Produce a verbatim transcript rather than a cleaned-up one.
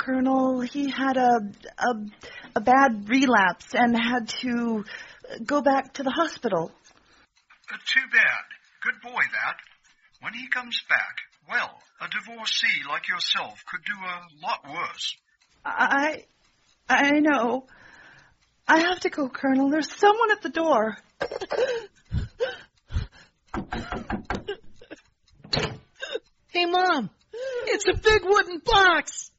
Colonel. He had a, a, a bad relapse and had to go back to the hospital. Uh, too bad. Good boy, that. When he comes back, well, a divorcee like yourself could do a lot worse. I... I know. I have to go, Colonel. There's someone at the door. Hey, Mom, it's a big wooden box.